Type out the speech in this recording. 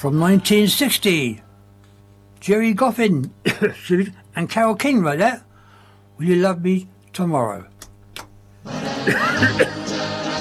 from 1960. Jerry Goffin and Carole King wrote that. Will You Love Me Tomorrow?